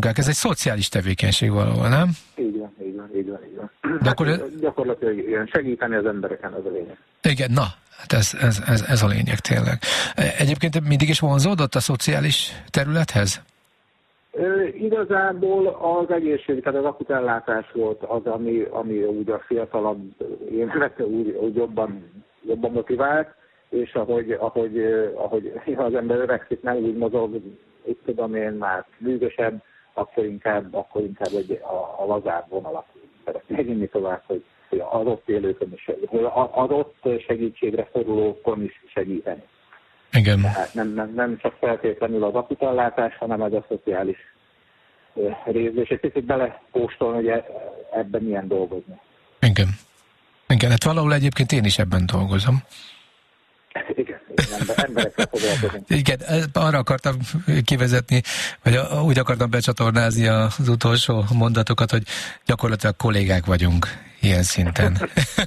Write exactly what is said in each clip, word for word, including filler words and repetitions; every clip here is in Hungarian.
munkák. Ez egy szociális tevékenység valahol, nem? Így van, így van, így van, így van. De hát akkor... Gyakorlatilag igen, segíteni az embereken, az a lényeg. Igen, na, hát ez, ez, ez, ez a lényeg tényleg. Egyébként mindig is vonzódott a szociális területhez? Ö, igazából az egészség, tehát az akut ellátás volt az, ami, ami úgy a fiatalabb énemet úgy, úgy jobban, jobban motivált, és ahogy, ahogy, ahogy az ember öregszik, nem úgy mozog, itt tudom én már bűzösebb, akkor inkább, akkor inkább egy, a, a lazább vonalat szeretnék inni tovább, hogy az ott élőkön is, az ott segítségre szorulókon is segíteni. Igen. Tehát nem, nem, nem csak feltétlenül az akutallátás, hanem az a szociális rész, és egy picit belepóstolni, hogy ebben milyen dolgozni. Igen. Igen, hát valahol egyébként én is ebben dolgozom. Igen, igen, emberekkel foglalkozunk. Igen, arra akartam kivezetni, vagy úgy akartam becsatornázni az utolsó mondatokat, hogy gyakorlatilag kollégák vagyunk ilyen szinten.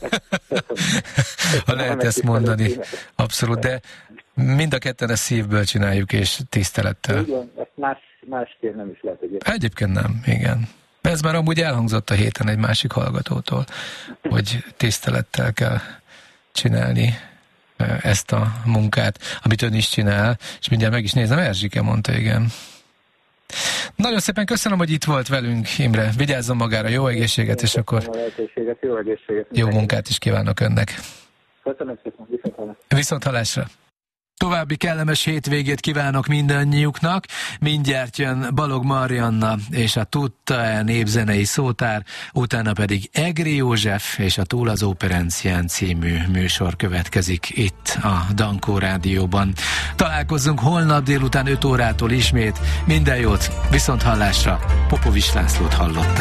Ha lehet ezt mondani. Abszolút, de mind a ketten ezt szívből csináljuk, és tisztelettel. Igen, ezt más, másképp nem is lehet egyébként. Egyébként nem, igen. Ez már amúgy elhangzott a héten egy másik hallgatótól, hogy tisztelettel kell csinálni ezt a munkát, amit ön is csinál, és mindjárt meg is nézem, Erzsike mondta, igen. Nagyon szépen köszönöm, hogy itt volt velünk, Imre. Vigyázzon magára, jó egészséget, és akkor jó, egészséget, jó munkát is kívánok önnek. Köszönöm szépen, viszont hallásra. Viszont hallásra. További kellemes hétvégét kívánok mindannyiuknak. Mindjárt jön Balog Marianna és a Tutta népzenei szótár, utána pedig Egri József és a Túl az Operencián című műsor következik itt a Dankó Rádióban. Találkozzunk holnap délután öt órától ismét. Minden jót, viszont hallásra. Popovics Lászlót hallották.